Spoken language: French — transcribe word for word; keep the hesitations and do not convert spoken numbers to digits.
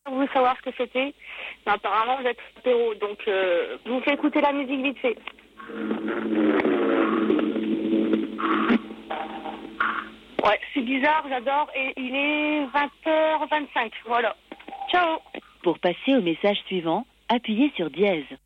voulu savoir ce que c'était. Mais apparemment, vous êtes apéro. Donc, euh, je vous fais écouter la musique vite fait. Ouais, c'est bizarre, j'adore. Et il est vingt heures vingt-cinq. Voilà. Ciao. Pour passer au message suivant, appuyez sur dièse.